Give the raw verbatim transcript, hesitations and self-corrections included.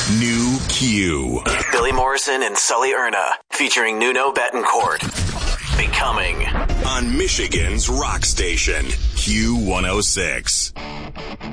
New Q. Billy Morrison and Sully Erna, featuring Nuno Betancourt. Becoming. On Michigan's rock station, Q one oh six.